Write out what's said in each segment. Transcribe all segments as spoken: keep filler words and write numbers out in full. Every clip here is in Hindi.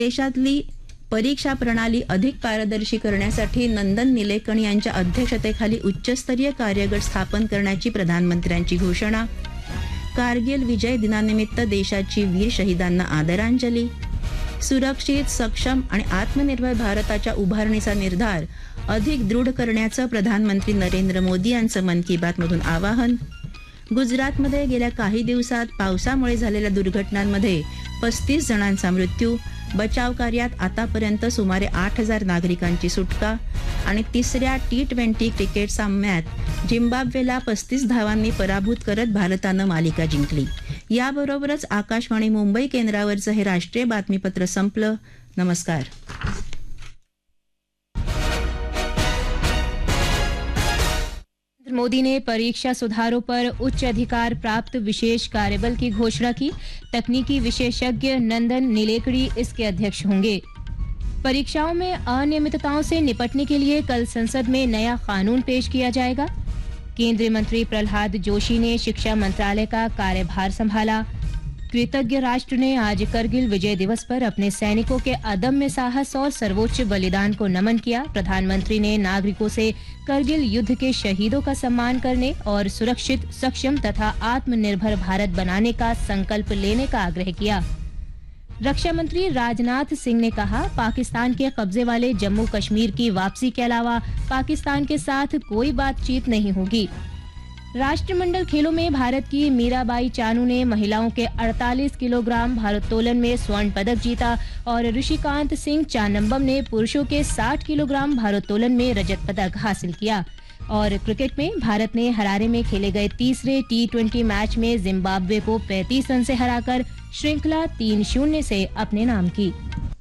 देशातली परीक्षा प्रणाली अधिक पारदर्शी करण्यासाठी नंदन निलेकण यांच्या अध्यक्षतेखाली उच्चस्तरीय कार्यगट स्थापन करण्याची प्रधानमंत्र्यांची घोषणा. कारगिल विजय दिनानिमित्त देशाची वीर शहीदांना आदरांजली. सुरक्षित, सक्षम आणि आत्मनिर्भर भारताच्या उभारणीचा निर्धार अधिक दृढ करण्याचं प्रधानमंत्री नरेंद्र मोदी यांचं मन की बात मधून आवाहन. गुजरातमध्ये गेल्या काही दिवसात पावसामुळे झालेल्या दुर्घटनांमध्ये पस्तीस जणांचा मृत्यू. बचाव कार्यात आतापर्यंत सुमारे आठ हजार नागरिकांची सुटका. आणि तिसऱ्या टी ट्वेंटी क्रिकेट सामन्यात झिम्बाब्वेला पस्तीस धावांनी पराभूत करत भारतानं मालिका जिंकली. याबरोबरच आकाशवाणी मुंबई केंद्रावरचं हे राष्ट्रीय बातमीपत्र संपलं. नमस्कार. मोदी ने परीक्षा सुधारों पर उच्च अधिकार प्राप्त विशेष कार्यबल की घोषणा की. तकनीकी विशेषज्ञ नंदन निलेकणी इसके अध्यक्ष होंगे. परीक्षाओं में अनियमितताओं से निपटने के लिए कल संसद में नया कानून पेश किया जाएगा. केंद्रीय मंत्री प्रहलाद जोशी ने शिक्षा मंत्रालय का कार्यभार संभाला. कृतज्ञ राष्ट्र ने आज करगिल विजय दिवस पर अपने सैनिकों के अदम्य साहस और सर्वोच्च बलिदान को नमन किया. प्रधानमंत्री ने नागरिकों से करगिल युद्ध के शहीदों का सम्मान करने और सुरक्षित, सक्षम तथा आत्मनिर्भर भारत बनाने का संकल्प लेने का आग्रह किया. रक्षा मंत्री राजनाथ सिंह ने कहा, पाकिस्तान के कब्जे वाले जम्मू कश्मीर की वापसी के अलावा पाकिस्तान के साथ कोई बातचीत नहीं होगी. राष्ट्रमंडल खेलों में भारत की मीराबाई चानू ने महिलाओं के अड़तालीस किलोग्राम भारोत्तोलन में स्वर्ण पदक जीता और ऋषिकांत सिंह चानंबम ने पुरुषों के साठ किलोग्राम भारोत्तोलन में रजत पदक हासिल किया. और क्रिकेट में भारत ने हरारे में खेले गए तीसरे टी ट्वेंटी मैच में जिम्बाब्वे को पैंतीस रन से हराकर श्रृंखला तीन शून्य से अपने नाम की.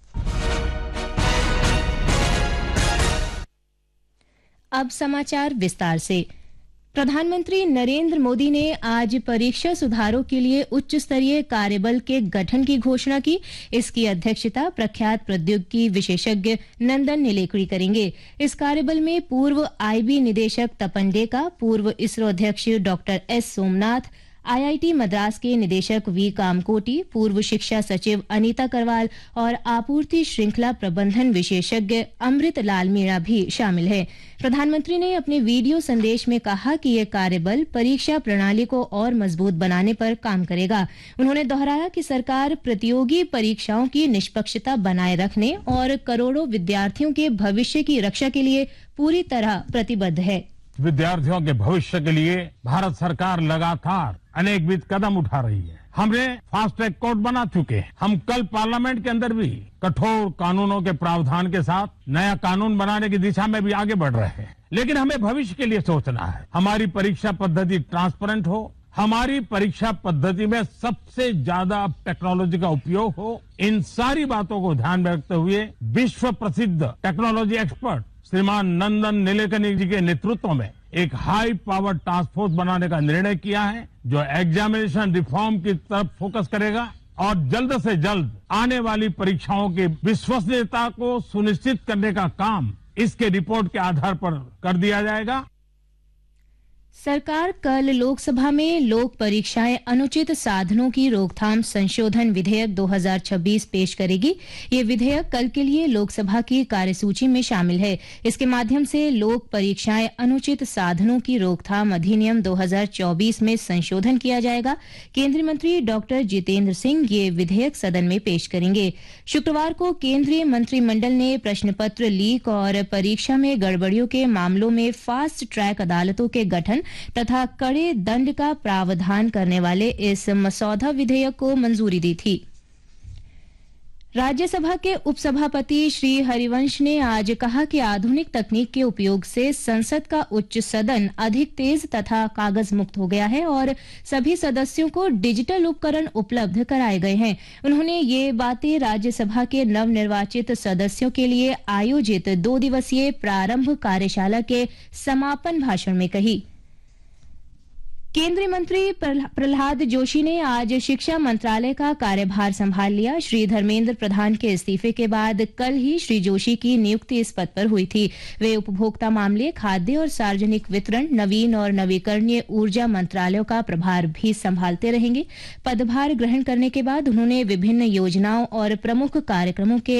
अब समाचार विस्तार से. प्रधानमंत्री नरेंद्र मोदी ने आज परीक्षा सुधारों के लिए उच्च स्तरीय कार्यबल के गठन की घोषणा की. इसकी अध्यक्षता प्रख्यात प्रौद्योगिकी विशेषज्ञ नंदन निलेकणी करेंगे. इस कार्यबल में पूर्व आईबी निदेशक तपन डेका, पूर्व इसरो अध्यक्ष doctor S Somnath, IIT Madras के निदेशक वी कामकोटी, पूर्व शिक्षा सचिव अनीता करवाल और आपूर्ति श्रृंखला प्रबंधन विशेषज्ञ अमृत लाल मीणा भी शामिल है. प्रधानमंत्री ने अपने वीडियो संदेश में कहा कि यह कार्यबल परीक्षा प्रणाली को और मजबूत बनाने पर काम करेगा. उन्होंने दोहराया कि सरकार प्रतियोगी परीक्षाओं की निष्पक्षता बनाए रखने और करोड़ों विद्यार्थियों के भविष्य की रक्षा के लिए पूरी तरह प्रतिबद्ध है. विद्यार्थियों के भविष्य के लिए भारत सरकार लगातार अनेकविध कदम उठा रही है. हमने फास्ट ट्रैक कोर्ट बना चुके हैं. हम कल पार्लियामेंट के अंदर भी कठोर कानूनों के प्रावधान के साथ नया कानून बनाने की दिशा में भी आगे बढ़ रहे हैं. लेकिन हमें भविष्य के लिए सोचना है. हमारी परीक्षा पद्धति ट्रांसपेरेंट हो, हमारी परीक्षा पद्धति में सबसे ज्यादा टेक्नोलॉजी का उपयोग हो. इन सारी बातों को ध्यान में रखते हुए विश्व प्रसिद्ध टेक्नोलॉजी एक्सपर्ट श्रीमान नंदन निलेकणी जी के नेतृत्व में एक हाई पावर टास्क फोर्स बनाने का निर्णय किया है, जो एग्जामिनेशन रिफॉर्म की तरफ फोकस करेगा और जल्द से जल्द आने वाली परीक्षाओं की विश्वसनीयता को सुनिश्चित करने का काम इसके रिपोर्ट के आधार पर कर दिया जाएगा. सरकार कल लोकसभा में लोक परीक्षाएं अनुचित साधनों की रोकथाम संशोधन विधेयक दो हज़ार छब्बीस पेश करेगी. ये विधेयक कल के लिए लोकसभा की कार्यसूची में शामिल है. इसके माध्यम से लोक परीक्षाएं अनुचित साधनों की रोकथाम अधिनियम दो हज़ार चौबीस में संशोधन किया जाएगा. केंद्रीय मंत्री डॉक्टर जितेंद्र सिंह ये विधेयक सदन में पेश करेंगे. शुक्रवार को केंद्रीय मंत्रिमंडल ने प्रश्न पत्र लीक और परीक्षा में गड़बड़ियों के मामलों में फास्ट ट्रैक अदालतों के गठन तथा कड़े दंड का प्रावधान करने वाले इस मसौदा विधेयक को मंजूरी दी थी. राज्यसभा के उपसभापति श्री हरिवंश ने आज कहा कि आधुनिक तकनीक के उपयोग से संसद का उच्च सदन अधिक तेज तथा कागज मुक्त हो गया है और सभी सदस्यों को डिजिटल उपकरण उपलब्ध कराए गए हैं. उन्होंने ये बातें राज्यसभा के नवनिर्वाचित सदस्यों के लिए आयोजित दो दिवसीय प्रारंभ कार्यशाला के समापन भाषण में कही. केंद्रीय मंत्री प्रहलाद जोशी ने आज शिक्षा मंत्रालय का कार्यभार संभाल लिया। श्री धर्मेंद्र प्रधान के इस्तीफे के बाद कल ही श्री जोशी की नियुक्ति इस पद पर हुई थी। वे उपभोक्ता मामले, खाद्य और सार्वजनिक वितरण, नवीन और नवीकरणीय ऊर्जा मंत्रालयों का प्रभार भी संभालते रहेंगे। पदभार ग्रहण करने के बाद उन्होंने विभिन्न योजनाओं और प्रमुख कार्यक्रमों के